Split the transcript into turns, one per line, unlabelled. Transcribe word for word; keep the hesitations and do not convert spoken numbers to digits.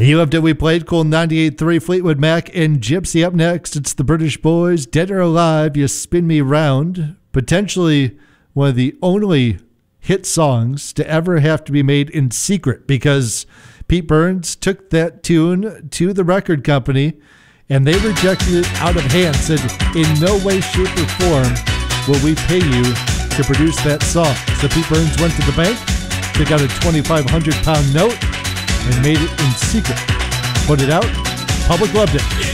You loved it. We played Cool ninety-eight point three, Fleetwood Mac and Gypsy. Up next, it's the British Boys, Dead or Alive, You Spin Me Round. Potentially one of the only hit songs to ever have to be made in secret, because Pete Burns took that tune to the record company and they rejected it out of hand, said, in no way, shape, or form will we pay you to produce that song. So Pete Burns went to the bank, took out a twenty-five hundred pound note, and made it in secret. Put it out. Public loved it.